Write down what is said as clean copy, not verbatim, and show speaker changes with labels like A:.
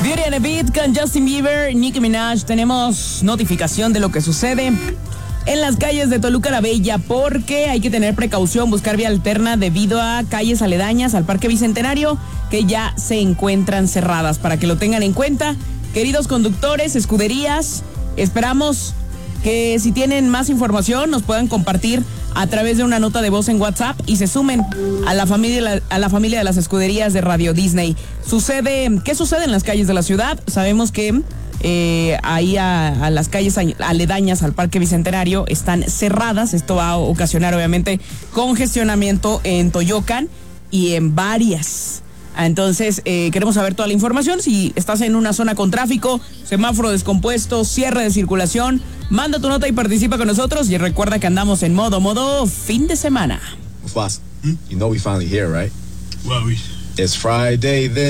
A: Beauty and a Beat con Justin Bieber, Nicki Minaj. Tenemos notificación de lo que sucede en las calles de Toluca la Bella, porque hay que tener precaución, buscar vía alterna debido a calles aledañas al Parque Bicentenario que ya se encuentran cerradas, para que lo tengan en cuenta. Queridos conductores, escuderías, esperamos que si tienen más información nos puedan compartir a través de una nota de voz en WhatsApp y se sumen a la familia de las escuderías de Radio Disney. ¿Qué sucede en las calles de la ciudad? Sabemos que ahí a las calles aledañas al Parque Bicentenario están cerradas. Esto va a ocasionar obviamente congestionamiento en Toyocan y en varias. Entonces queremos saber toda la información. Si estás en una zona con tráfico, semáforo descompuesto, cierre de circulación, manda tu nota y participa con nosotros. Y recuerda que andamos en modo fin de semana.
B: Mufasa, you know we finally here, right?
C: Well,
B: It's Friday then.